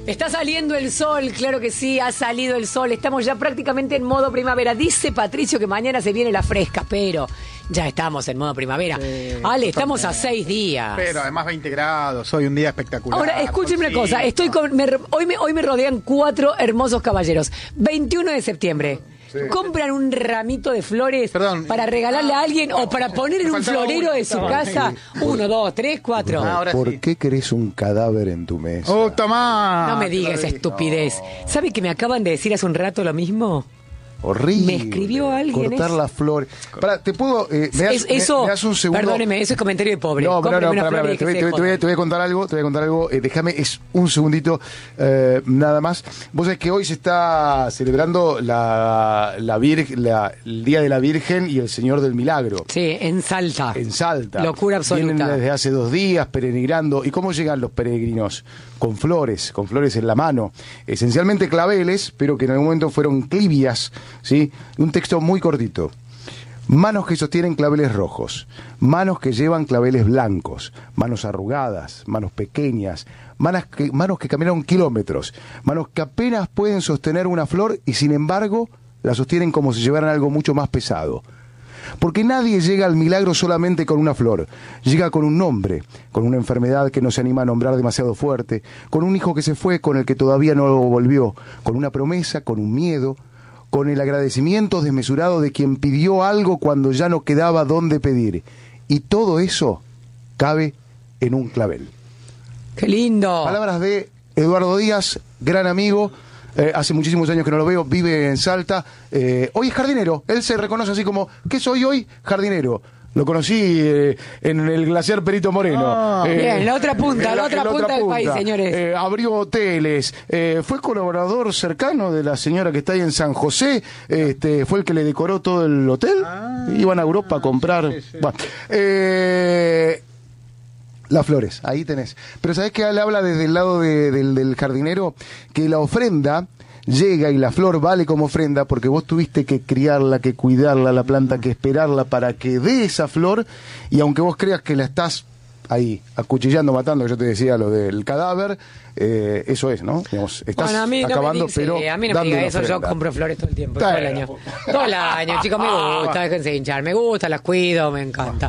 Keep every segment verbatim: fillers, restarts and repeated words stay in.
Está saliendo el sol, claro que sí, ha salido el sol. Estamos ya prácticamente en modo primavera. Dice Patricio que mañana se viene la fresca, pero ya estamos en modo primavera. Sí, Ale, estamos a seis días. Pero además veinte grados, hoy un día espectacular. Ahora, escúchenme una cosa. Estoy con, me, hoy, me, hoy me rodean cuatro hermosos caballeros. veintiuno de septiembre. Sí. ¿Compran un ramito de flores Perdón. para regalarle a alguien o para poner en un florero de su casa? Uno, dos, tres, cuatro. Ah, ¿Por sí. qué querés un cadáver en tu mesa? ¡Oh, Tomás! No me digas esa estupidez. No. ¿Sabe que me acaban de decir hace un rato lo mismo? Horrible. Me escribió alguien. Cortar las flores. Pará, te puedo. Eh, me, das, es, eso, me, me das un segundo. Perdóneme, eso es comentario de pobre. No, pero no, no, para, para, te, voy, te, voy, te voy a contar algo. Te voy a contar algo. Eh, déjame, es un segundito, eh, nada más. Vos sabés que hoy se está celebrando la, la, vir, la el Día de la Virgen y el Señor del Milagro. Sí, en Salta. En Salta. Locura absoluta. Vienen desde hace dos días peregrinando. ¿Y cómo llegan los peregrinos? Con flores, con flores en la mano. Esencialmente claveles, pero que en algún momento fueron clivias, ¿sí? Un texto muy cortito. Manos que sostienen claveles rojos, manos que llevan claveles blancos, manos arrugadas, manos pequeñas, manos que, manos que caminaron kilómetros, manos que apenas pueden sostener una flor y sin embargo la sostienen como si llevaran algo mucho más pesado. Porque nadie llega al milagro solamente con una flor, llega con un nombre, con una enfermedad que no se anima a nombrar demasiado fuerte, con un hijo que se fue, con el que todavía no volvió, con una promesa, con un miedo, con el agradecimiento desmesurado de quien pidió algo cuando ya no quedaba dónde pedir. Y todo eso cabe en un clavel. ¡Qué lindo! Palabras de Eduardo Díaz, gran amigo. Eh, hace muchísimos años que no lo veo, vive en Salta. Eh, hoy es jardinero. Él se reconoce así como, ¿qué soy hoy? Jardinero. Lo conocí eh, en el glaciar Perito Moreno. Ah, eh, bien, la otra punta, la, la otra la punta otra del punta. país, señores. Eh, abrió hoteles, eh, fue colaborador cercano de la señora que está ahí en San José, este, fue el que le decoró todo el hotel. Ah, Iban a Europa a comprar. Sí, sí. Bueno, eh, las flores, ahí tenés. Pero ¿sabés que él habla desde el lado de, del, del jardinero? Que la ofrenda llega y la flor vale como ofrenda porque vos tuviste que criarla, que cuidarla, la planta, que esperarla para que dé esa flor, y aunque vos creas que la estás ahí acuchillando, matando, que yo te decía lo del cadáver, eh, eso es, ¿no? Digamos, estás bueno, a mí acabando, no me dice, pero a mí no me diga eso, ofrenda. Yo compro flores todo el tiempo, todo el año. Todo el año, chicos, me gusta, déjense hinchar, me gusta, las cuido, me encanta.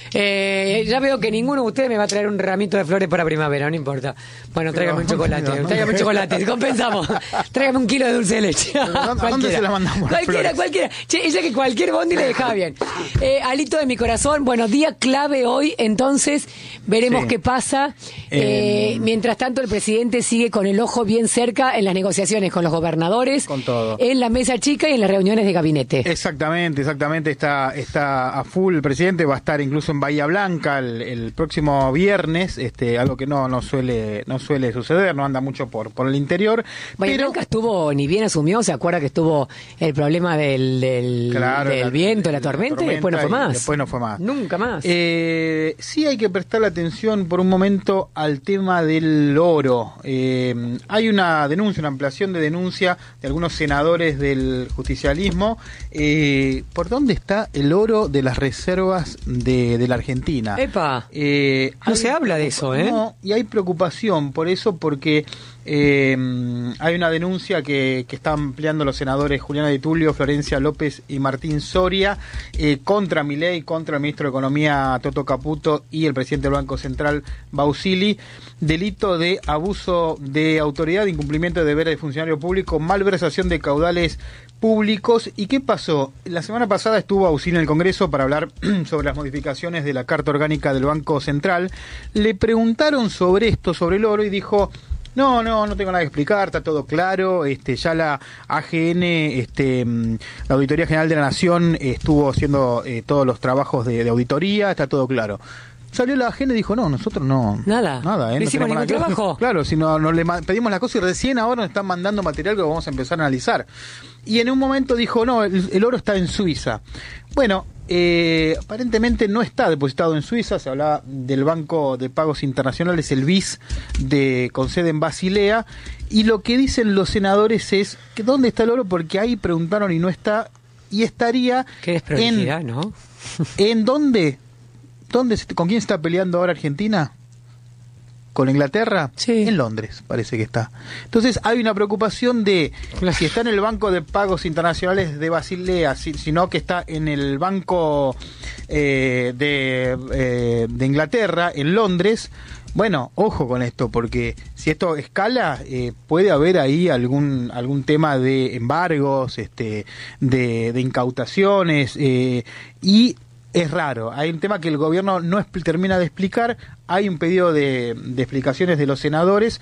Eh, ya veo que ninguno de ustedes me va a traer un ramito de flores para primavera, no importa. Bueno, tráigame un chocolate, tráigame un chocolate, compensamos. Tráigame un kilo de dulce de leche. ¿A dónde se la mandamos? Cualquiera, cualquiera. Che, ella que cualquier bondi le deja bien. Eh, Alito de mi corazón, bueno, día clave hoy, entonces veremos sí. qué pasa. Eh, eh, mientras tanto, el presidente sigue con el ojo bien cerca en las negociaciones con los gobernadores, con todo, en la mesa chica y en las reuniones de gabinete. Exactamente, exactamente, está, está a full. El presidente va a estar incluso en Bahía Blanca el, el próximo viernes, este, algo que no, no suele, no suele suceder, no anda mucho por, por el interior. Bahía pero... Blanca estuvo, ni bien asumió, se acuerda que estuvo el problema del, del, claro, del la, viento, la tormenta, y después no fue más. Después no fue más. Nunca más. Eh, sí hay que prestarle atención por un momento al tema del oro. Eh, hay una denuncia, una ampliación de denuncia de algunos senadores del justicialismo. Eh, ¿Por dónde está el oro de las reservas de, de la Argentina? Epa, eh, no hay, se habla de eso, ¿eh? No, y hay preocupación por eso porque eh, hay una denuncia que, que están ampliando los senadores Juliana Di Tulio, Florencia López y Martín Soria eh, contra Milei, contra el ministro de Economía Toto Caputo y el presidente del Banco Central Bausili, delito de abuso de autoridad, incumplimiento de deberes de funcionario público, malversación de caudales públicos. ¿Y qué pasó? La semana pasada estuvo Bausili en el Congreso para hablar sobre las modificaciones de la Carta Orgánica del Banco Central. Le preguntaron sobre esto, sobre el oro, y dijo: No, no, no tengo nada que explicar, está todo claro. Este, ya la A G N, este, la Auditoría General de la Nación, estuvo haciendo eh, todos los trabajos de, de auditoría, está todo claro. Salió la A G N y dijo: no, nosotros no. Nada. Nada, ¿eh? ¿No no hicimos ningún nada trabajo? Claro, si no, no le pedimos las cosas y recién ahora nos están mandando material que vamos a empezar a analizar. Y en un momento dijo: no, el, el oro está en Suiza. Bueno, eh, aparentemente no está depositado en Suiza. Se hablaba del Banco de Pagos Internacionales, el B I S, de, con sede en Basilea. Y lo que dicen los senadores es que ¿dónde está el oro? Porque ahí preguntaron y no está. Y estaría Qué desprolijidad, en, ¿no? ¿En dónde? ¿Dónde? ¿Con quién está peleando ahora Argentina? con Inglaterra? Sí. En Londres, parece que está. Entonces hay una preocupación de si está en el Banco de Pagos Internacionales de Basilea, si, sino que está en el Banco eh, de, eh, de Inglaterra, en Londres. Bueno, ojo con esto, porque si esto escala, eh, puede haber ahí algún algún tema de embargos, este, de, de incautaciones, eh, y es raro. Hay un tema que el gobierno no expl- termina de explicar. Hay un pedido de, de explicaciones de los senadores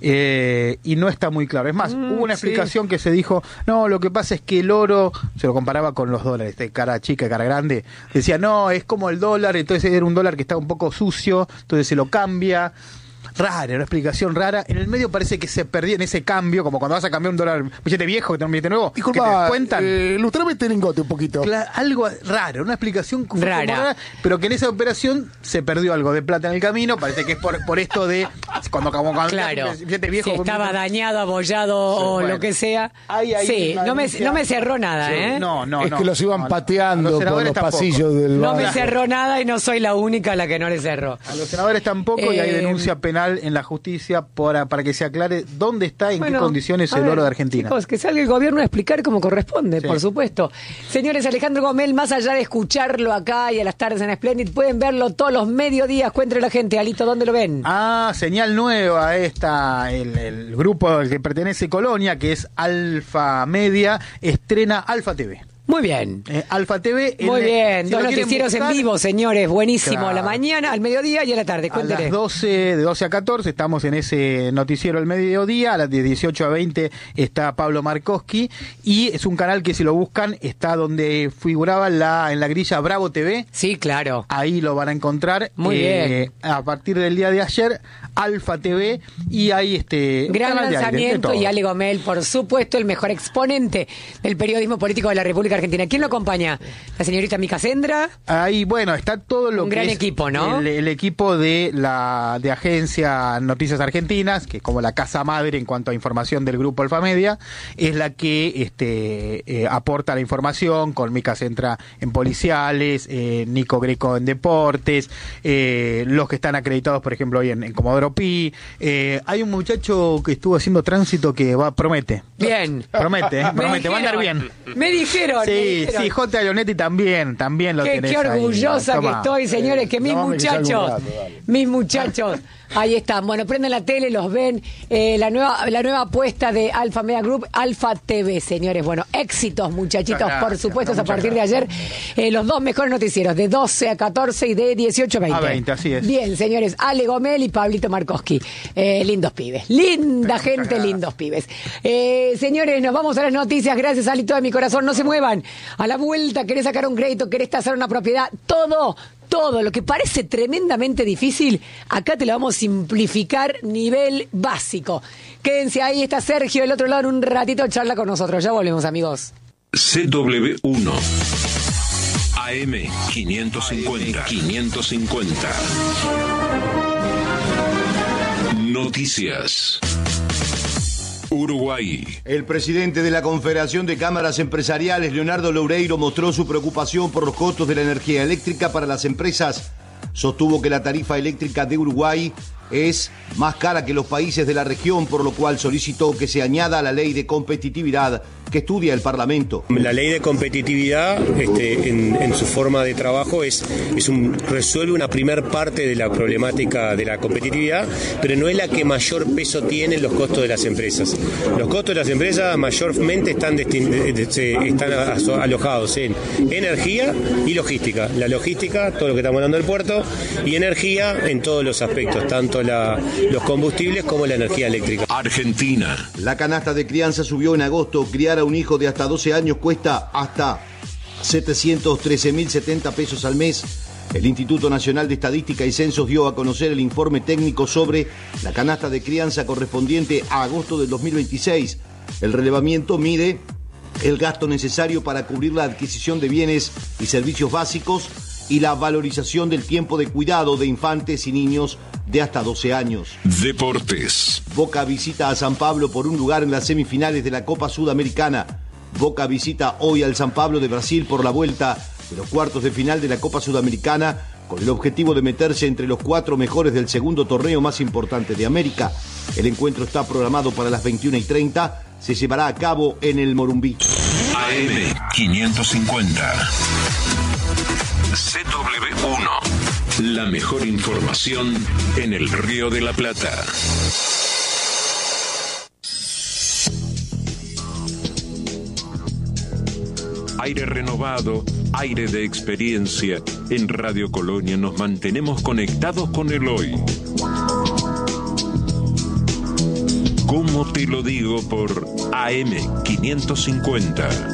eh, y no está muy claro. Es más, Mm, hubo una sí. explicación que se dijo, no, lo que pasa es que el oro, se lo comparaba con los dólares, de cara chica, cara grande, decía, no, es como el dólar, entonces era un dólar que estaba un poco sucio, entonces se lo cambia. Rara, una explicación rara. En el medio parece que se perdió en ese cambio, como cuando vas a cambiar un dólar, un billete viejo que te un billete nuevo, Disculpa, que te descuentan. eh, lustrame este lingote un poquito. Cla- algo raro, una explicación como Rara. rara, pero que en esa operación se perdió algo de plata en el camino. Parece que es por, por esto de cuando, como cuando Claro, un billete viejo si con- estaba dañado, abollado Sí, o bueno. lo que sea. Hay ahí Sí, una no me, denuncia. no me cerró nada, Sí, ¿eh? No, no, es no. que los iban No, pateando a por senadores los tampoco. pasillos del No bar. me cerró nada y no soy la única a la que no le cerró. A los senadores tampoco, y hay Eh, denuncia penal en la justicia para, para que se aclare dónde está y en Bueno, qué condiciones a el ver, oro de Argentina. Chicos, que salga el gobierno a explicar como corresponde, Sí. por supuesto. Señores, Alejandro Gomel, más allá de escucharlo acá y a las tardes en Splendid, pueden verlo todos los mediodías. Cuéntale a la gente, Alito, ¿dónde lo ven? Ah, señal nueva, esta, el, el grupo al que pertenece Colonia, que es Alfa Media, estrena Alfa T V. Muy bien. Eh, Alfa T V. Muy en- bien, si dos lo quieren noticieros en buscar, vivo, señores, buenísimo. Claro. A la mañana, al mediodía y a la tarde. A Cuéntele. las doce, de doce a catorce, estamos en ese noticiero al mediodía. A las de dieciocho a veinte está Pablo Markowski. Y es un canal que, si lo buscan, está donde figuraba la, en la grilla Bravo T V. Sí, claro. Ahí lo van a encontrar. Muy bien. A partir del día de ayer, Alfa T V. Y hay este. un Gran canal de aire, de lanzamiento todo. y Ale Gomel, por supuesto, el mejor exponente del periodismo político de la República Argentina. ¿Quién lo acompaña? La señorita Mica Sendra. Ahí, bueno, está todo lo Un que gran es equipo, ¿no? El, el equipo de la de agencia Noticias Argentinas, que es como la casa madre en cuanto a información del grupo Alfa Media, es la que este eh, aporta la información, con Mica Sendra en policiales, eh, Nico Greco en deportes, eh, los que están acreditados, por ejemplo, hoy en, en Comodoro Pi. Eh, hay un muchacho que estuvo haciendo tránsito que va promete. Bien. Promete, eh, Me promete, va a andar dijeron, bien. Me dijeron. me Sí, dijeron. sí, J. Leonetti también, también lo Qué, tenés qué ahí. orgullosa que Tomá. estoy, señores, que mis llámame que salga un muchachos, rato, dale. mis muchachos, ahí están. Bueno, prenden la tele, los ven. Eh, la nueva la nueva apuesta de Alfa Media Group, Alfa T V, señores. Bueno, éxitos, muchachitos, Muchas por gracias, supuesto, no, a partir muchas de ayer. Eh, los dos mejores noticieros, de doce a catorce y de dieciocho a veinte. A veinte, así es. Bien, señores, Ale Gomel y Pablito Markowski. Eh, lindos pibes, linda gente, gracias. lindos pibes. Eh, señores, nos vamos a las noticias. Gracias, Alito de mi corazón. No se muevan. A la vuelta, querés sacar un crédito, querés tasar una propiedad, todo, todo lo que parece tremendamente difícil, acá te lo vamos a simplificar nivel básico. Quédense ahí, está Sergio del otro lado en un ratito, charla con nosotros. Ya volvemos, amigos. C W uno A M quinientos cincuenta. quinientos cincuenta. Noticias. Uruguay. El presidente de la Confederación de Cámaras Empresariales, Leonardo Loureiro, mostró su preocupación por los costos de la energía eléctrica para las empresas. Sostuvo que la tarifa eléctrica de Uruguay es más cara que los países de la región, por lo cual solicitó que se añada a la ley de competitividad que estudia el Parlamento. La ley de competitividad, este, en, en su forma de trabajo, es, es un, resuelve una primer parte de la problemática de la competitividad, pero no es la que mayor peso tiene en los costos de las empresas. Los costos de las empresas mayormente están, destin, de, de, de, están alojados en energía y logística. La logística, todo lo que estamos hablando del puerto, y energía en todos los aspectos, tanto la, los combustibles como la energía eléctrica. Argentina. La canasta de crianza subió en agosto. Criar a un hijo de hasta doce años cuesta hasta setecientos trece mil setenta pesos al mes. El Instituto Nacional de Estadística y Censos dio a conocer el informe técnico sobre la canasta de crianza correspondiente a agosto del dos mil veintiséis. El relevamiento mide el gasto necesario para cubrir la adquisición de bienes y servicios básicos y la valorización del tiempo de cuidado de infantes y niños de hasta doce años. Deportes. Boca visita a San Pablo por un lugar en las semifinales de la Copa Sudamericana. Boca visita hoy al San Pablo de Brasil por la vuelta de los cuartos de final de la Copa Sudamericana con el objetivo de meterse entre los cuatro mejores del segundo torneo más importante de América. El encuentro está programado para las veintiuna y treinta, se llevará a cabo en el Morumbí. A M quinientos cincuenta. C W uno. La mejor información en el Río de la Plata. Aire renovado, aire de experiencia. En Radio Colonia nos mantenemos conectados con el hoy. ¿Cómo te lo digo? Por A M quinientos cincuenta.